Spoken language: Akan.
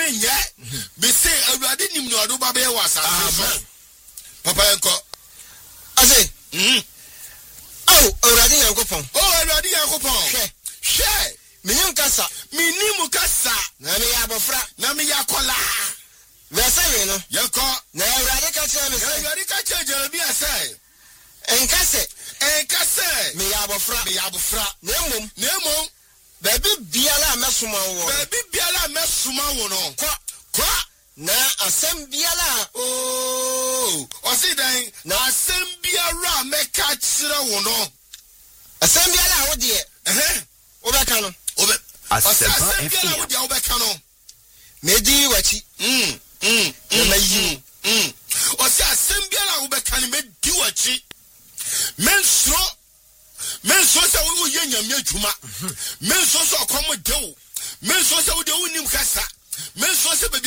menye be say awurade nim no ado ba be wasa papa enko ase oh awurade yankopon awurade yankopon hwe menyim kasa minim kasa na me abofra na me yakola wese no yanko na awurade ka kire me say awurade ka kire Jeremia say enkase me abofra na emom baby biala mesoma wo no kwa na asem biala osi dan na asem biara meka kire wo no asem biala wo de obeka no asem biala wo de obeka no medi wachi na mayi osi asem biala wo beka no medi wachi menso se wo ye nyame adwuma menso se okomo dewo menso se wo de wonim kasa menso se